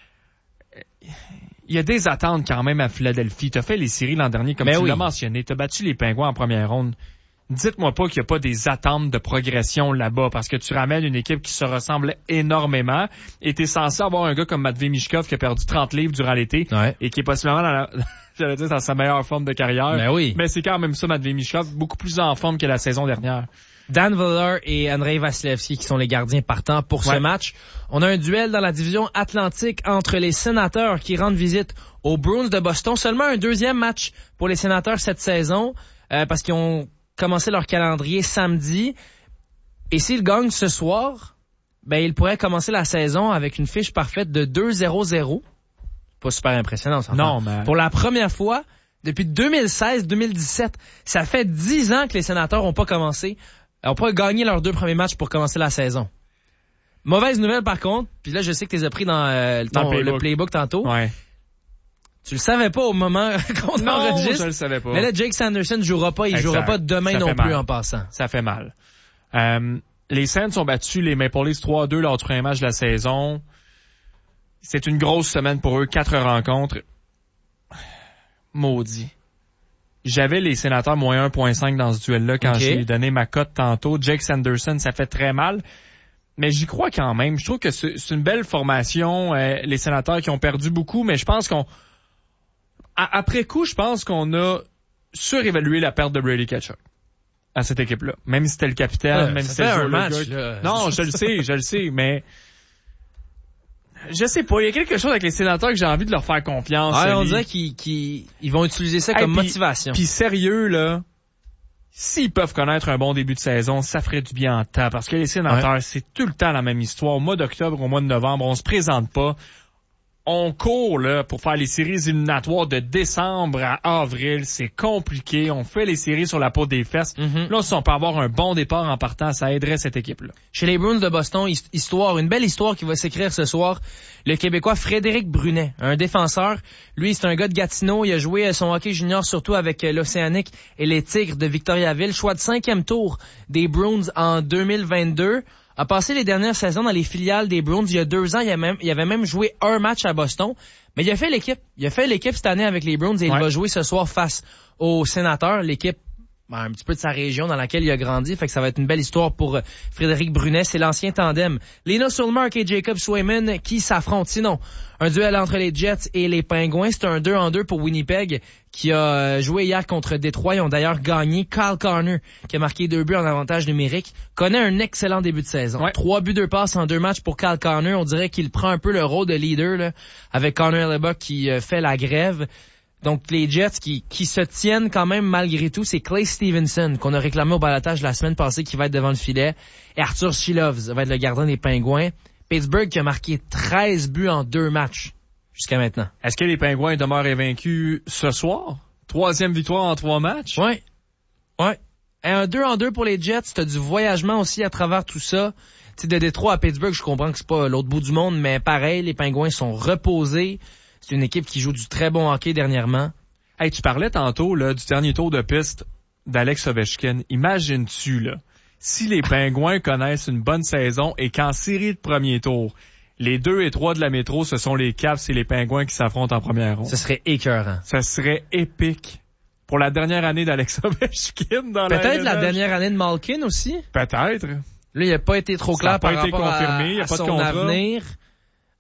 Il y a des attentes quand même à Philadelphie. T'as fait les séries l'an dernier, comme Mais tu oui. l'as mentionné. T'as battu les Pingouins en première ronde. Dites-moi pas qu'il n'y a pas des attentes de progression là-bas, parce que tu ramènes une équipe qui se ressemble énormément et t'es censé avoir un gars comme Matvei Michkov qui a perdu trente livres durant l'été ouais. et qui est possiblement dans la... J'allais dire dans sa meilleure forme de carrière. Ben oui. Mais c'est quand même ça, Matvei Michkov, beaucoup plus en forme que la saison dernière. Dan Vladar et Andrei Vasilevski qui sont les gardiens partants pour ouais. ce match. On a un duel dans la division Atlantique entre les Sénateurs qui rendent visite aux Bruins de Boston. Seulement un deuxième match pour les Sénateurs cette saison euh, parce qu'ils ont commencé leur calendrier samedi. Et s'ils gagnent ce soir, ben ils pourraient commencer la saison avec une fiche parfaite de deux zéro zéro. Pas super impressionnant, ça. Non, mais... Pour la première fois, depuis deux mille seize deux mille dix-sept, ça fait dix ans que les Sénateurs ont pas commencé, ont pas gagné leurs deux premiers matchs pour commencer la saison. Mauvaise nouvelle, par contre, puis là, je sais que tu les as pris dans, euh, ton, dans le, playbook. le playbook tantôt. Ouais. Tu le savais pas au moment qu'on non, enregistre. Non, je le savais pas. Mais là, Jake Sanderson jouera pas, il exact. jouera pas demain ça non plus mal. en passant. Ça fait mal. Euh, les Saints ont battu les Maple Leafs trois à deux lors du premier match de la saison. C'est une grosse semaine pour eux, quatre rencontres. Maudit. J'avais les Sénateurs moins un virgule cinq dans ce duel-là quand okay. j'ai donné ma cote tantôt. Jake Sanderson, ça fait très mal. Mais j'y crois quand même. Je trouve que c'est, c'est une belle formation. Euh, les Sénateurs qui ont perdu beaucoup, mais je pense qu'on... À, après coup, je pense qu'on a surévalué la perte de Brady Tkachuk à cette équipe-là. Même si c'était le capitaine, ouais, même si c'était c'était un le match. gars. Là. Non, je le sais, je le sais, mais... Je sais pas, il y a quelque chose avec les Sénateurs que j'ai envie de leur faire confiance. Ouais, on dirait qu'ils, qu'ils ils vont utiliser ça comme hey, pis, motivation. Puis sérieux, là, s'ils peuvent connaître un bon début de saison, ça ferait du bien en temps. Parce que les Sénateurs, ouais. c'est tout le temps la même histoire. Au mois d'octobre, au mois de novembre, on se présente pas. On court là pour faire les séries éliminatoires de décembre à avril. C'est compliqué. On fait les séries sur la peau des fesses. Mm-hmm. Là, si on peut avoir un bon départ en partant, ça aiderait cette équipe-là. Chez les Bruins de Boston, histoire, une belle histoire qui va s'écrire ce soir. Le Québécois Frédéric Brunet, un défenseur. Lui, c'est un gars de Gatineau. Il a joué son hockey junior surtout avec l'Océanique et les Tigres de Victoriaville. Choix de cinquième tour des Bruins en deux mille vingt-deux. A passé les dernières saisons dans les filiales des Bruins. Il y a deux ans, il, a même, il avait même joué un match à Boston. Mais il a fait l'équipe. Il a fait l'équipe cette année avec les Bruins et ouais. il va jouer ce soir face aux Sénateurs. L'équipe, ben, un petit peu de sa région dans laquelle il a grandi. Fait que ça va être une belle histoire pour Frédéric Brunet. C'est l'ancien tandem. Linus Ullmark et Jacob Swayman qui s'affrontent. Sinon, un duel entre les Jets et les Pingouins. C'est un deux en deux pour Winnipeg qui a joué hier contre Détroit. Ils ont d'ailleurs gagné. Kyle Connor, qui a marqué deux buts en avantage numérique, connaît un excellent début de saison. Ouais. Trois buts, deux passes en deux matchs pour Kyle Connor. On dirait qu'il prend un peu le rôle de leader là, avec Connor Hellebuyck qui fait la grève. Donc, les Jets qui, qui se tiennent quand même malgré tout, c'est Clay Stevenson qu'on a réclamé au balotage la semaine passée qui va être devant le filet. Et Arthur Shilovs va être le gardien des Pingouins. Pittsburgh qui a marqué treize buts en deux matchs jusqu'à maintenant. Est-ce que les Pingouins demeurent invaincus ce soir? Troisième victoire en trois matchs? Ouais. Ouais. Et un deux en deux pour les Jets. T'as du voyagement aussi à travers tout ça. Tu sais, de Détroit à Pittsburgh, je comprends que c'est pas l'autre bout du monde, mais pareil, les Pingouins sont reposés. C'est une équipe qui joue du très bon hockey dernièrement. Hey, tu parlais tantôt là du dernier tour de piste d'Alex Ovechkin. Imagines-tu, là, si les Pingouins connaissent une bonne saison et qu'en série de premier tour, les deux et trois de la métro, ce sont les Caps et les Pingouins qui s'affrontent en première ronde. Ce serait écœurant. Ce serait épique. Pour la dernière année d'Alex Ovechkin dans la Peut-être la dernière année de Malkin aussi? Peut-être. Là, il n'a pas été trop clair par rapport à, à son avenir.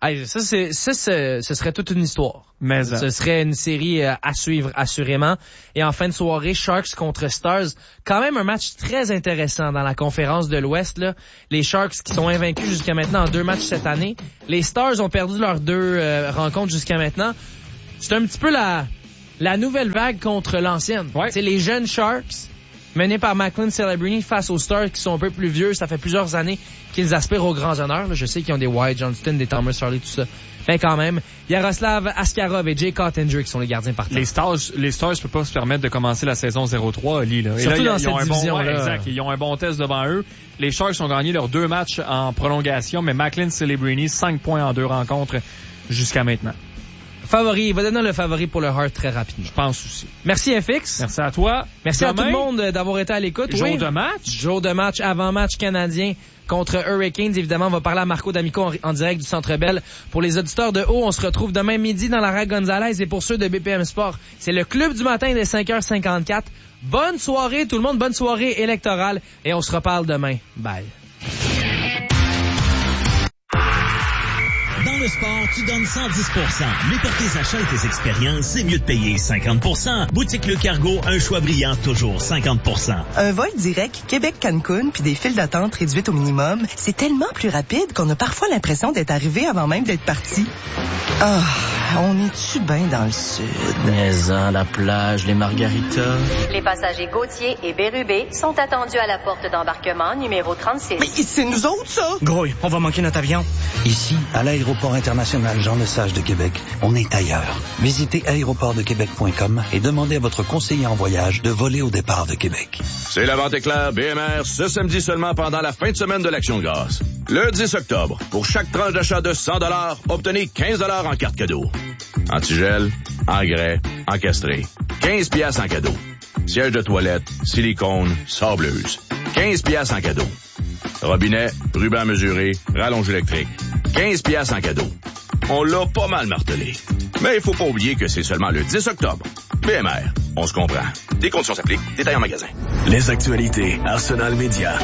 Hey, ça, c'est, ça, c'est, ce serait toute une histoire. Mais ce serait une série euh, à suivre, assurément. Et en fin de soirée, Sharks contre Stars. Quand même un match très intéressant dans la conférence de l'Ouest, là. Les Sharks qui sont invaincus jusqu'à maintenant en deux matchs cette année. Les Stars ont perdu leurs deux euh, rencontres jusqu'à maintenant. C'est un petit peu la, la nouvelle vague contre l'ancienne. Ouais. C'est les jeunes Sharks menés par Macklin Celebrini face aux Stars qui sont un peu plus vieux. Ça fait plusieurs années qu'ils aspirent aux grands honneurs. Là, je sais qu'ils ont des Wyatt Johnston, des Thomas Harley, tout ça. Mais quand même, Yaroslav Askarov et Jay Cottinger qui sont les gardiens partants. Les Stars, les Stars ne peuvent pas se permettre de commencer la saison zéro trois, Ali. Là. Et surtout là, dans ils, cette ont un division, bon, ouais, là. exact. Ils ont un bon test devant eux. Les Sharks ont gagné leurs deux matchs en prolongation, mais Macklin Celebrini, cinq points en deux rencontres jusqu'à maintenant. Favori, il va donner le favori pour le Heart très rapidement. Je pense aussi. Merci F X. Merci à toi. Merci Demain, à tout le monde d'avoir été à l'écoute. Jour oui. de match. Jour de match, avant-match canadien contre Hurricanes. Évidemment, on va parler à Marco D'Amico en, en direct du Centre Bell. Pour les auditeurs de haut, on se retrouve demain midi dans la Lara Gonzalez. Et pour ceux de B P M Sport, c'est le club du matin dès cinq heures cinquante-quatre. Bonne soirée tout le monde, bonne soirée électorale. Et on se reparle demain. Bye. Dans le sport, tu donnes cent dix pour cent. Mais pour tes achats et tes expériences, c'est mieux de payer cinquante pour cent. Boutique Le Cargo, un choix brillant, toujours cinquante pour cent. Un vol direct Québec-Cancun puis des files d'attente réduites au minimum, c'est tellement plus rapide qu'on a parfois l'impression d'être arrivé avant même d'être parti. Ah, on est-tu bien dans le sud? Maison, la plage, les margaritas. Les passagers Gauthier et Bérubé sont attendus à la porte d'embarquement numéro trente-six. Mais c'est nous autres, ça? Gros, on va manquer notre avion. Ici, à l'aéroport international Jean-Lesage de Québec, on est ailleurs. Visitez aéroport de québec point com et demandez à votre conseiller en voyage de voler au départ de Québec. C'est la vente éclair B M R ce samedi seulement pendant la fin de semaine de l'Action de grâce. Le dix octobre, pour chaque tranche d'achat de cent dollars, obtenez quinze dollars en carte cadeau. Antigel, engrais, encastré. quinze piastres en cadeau. Siège de toilette, silicone, sableuse. quinze piastres en cadeau. Robinet, ruban mesuré, rallonge électrique. quinze piastres en cadeau. On l'a pas mal martelé. Mais il faut pas oublier que c'est seulement le dix octobre. B M R, on se comprend. Des conditions s'appliquent. Détails en magasin. Les actualités Arsenal Média.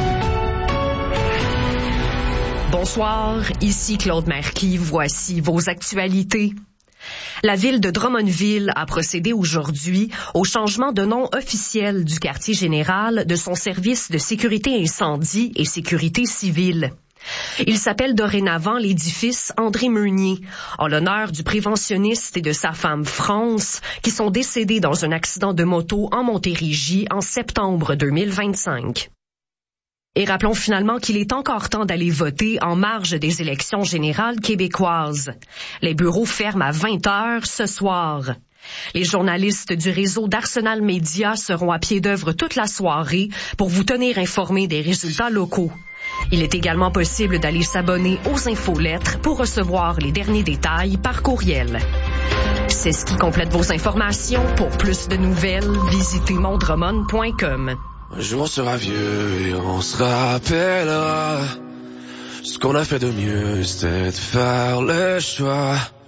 Bonsoir, ici Claude Marquis. Voici vos actualités. La ville de Drummondville a procédé aujourd'hui au changement de nom officiel du quartier général de son service de sécurité incendie et sécurité civile. Il s'appelle dorénavant l'édifice André Meunier, en l'honneur du préventionniste et de sa femme France, qui sont décédés dans un accident de moto en Montérégie en septembre deux mille vingt-cinq. Et rappelons finalement qu'il est encore temps d'aller voter en marge des élections générales québécoises. Les bureaux ferment à vingt heures ce soir. Les journalistes du réseau d'Arsenal Média seront à pied d'œuvre toute la soirée pour vous tenir informés des résultats locaux. Il est également possible d'aller s'abonner aux infolettres pour recevoir les derniers détails par courriel. C'est ce qui complète vos informations. Pour plus de nouvelles, visitez mondromon point com. Un jour on sera vieux et on se rappellera. Ce qu'on a fait de mieux, c'était de faire le choix.